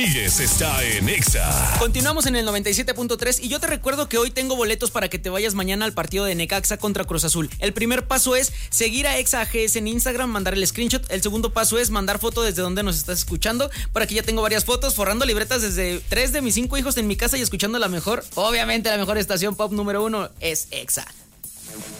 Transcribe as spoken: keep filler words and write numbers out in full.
Está en Exa. Continuamos en el noventa y siete punto tres y yo te recuerdo que hoy tengo boletos para que te vayas mañana al partido de Necaxa contra Cruz Azul. El primer paso es seguir a Exa A G S en Instagram, mandar el screenshot. El segundo paso es mandar foto desde donde nos estás escuchando. Por aquí ya tengo varias fotos, forrando libretas desde tres de mis cinco hijos en mi casa y escuchando la mejor, obviamente la mejor estación pop número uno es Exa.